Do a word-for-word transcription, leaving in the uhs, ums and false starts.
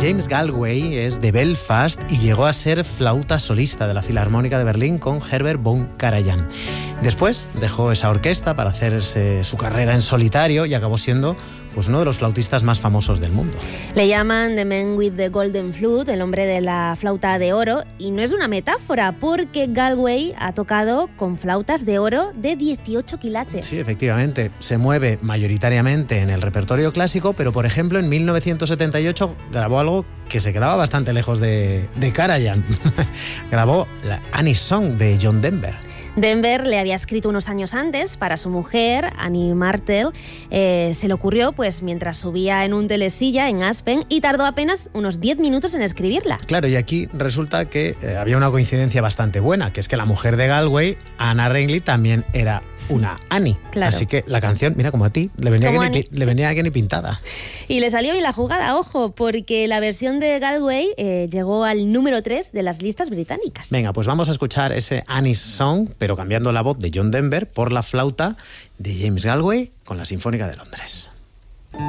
James Galway es de Belfast y llegó a ser flauta solista de la Filarmónica de Berlín con Herbert von Karajan. Después dejó esa orquesta para hacerse su carrera en solitario y acabó siendo pues uno de los flautistas más famosos del mundo. Le llaman The Man with the Golden Flute, el hombre de la flauta de oro, y no es una metáfora, porque Galway ha tocado con flautas de oro de dieciocho quilates. Sí, efectivamente, se mueve mayoritariamente en el repertorio clásico, pero por ejemplo en mil novecientos setenta y ocho grabó algo que se quedaba bastante lejos de, de Karajan. Grabó la Annie's Song de John Denver. Denver le había escrito unos años antes para su mujer, Annie Martel. Eh, se le ocurrió pues mientras subía en un telesilla en Aspen y tardó apenas unos diez minutos en escribirla. Claro, y aquí resulta que eh, había una coincidencia bastante buena, que es que la mujer de Galway, Anna Rengley, también era una Annie. Claro. Así que la canción, mira, como a ti, le venía, que ni, Annie, le venía que ni pintada. Y le salió bien la jugada, ojo, porque la versión de Galway eh, llegó al número tres de las listas británicas. Venga, pues vamos a escuchar ese Annie's Song, pero cambiando la voz de John Denver por la flauta de James Galway con la Sinfónica de Londres.